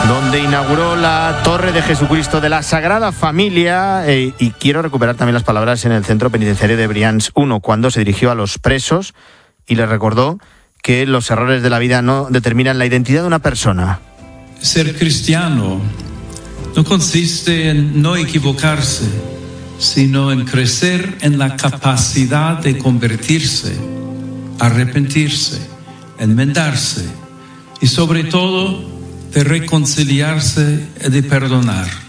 donde inauguró la Torre de Jesucristo de la Sagrada Familia, y quiero recuperar también las palabras en el centro penitenciario de Brians 1, cuando se dirigió a los presos y les recordó que los errores de la vida no determinan la identidad de una persona. Ser cristiano no consiste en no equivocarse, sino en crecer en la capacidad de convertirse, arrepentirse, enmendarse y sobre todo de reconciliarse y de perdonar.